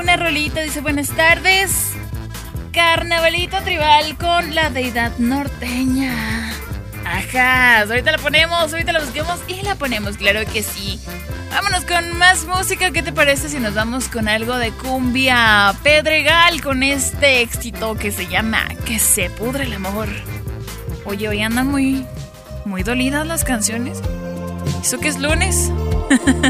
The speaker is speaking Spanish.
Una rolita, dice buenas tardes. Carnavalito tribal con la deidad norteña. Ajá, ahorita la ponemos, ahorita la busquemos y la ponemos, claro que sí. Vámonos con más música, ¿qué te parece si nos vamos con algo de cumbia Pedregal con este éxito que se llama Que se pudre el amor? Oye, hoy andan muy dolidas las canciones. ¿Eso que es lunes?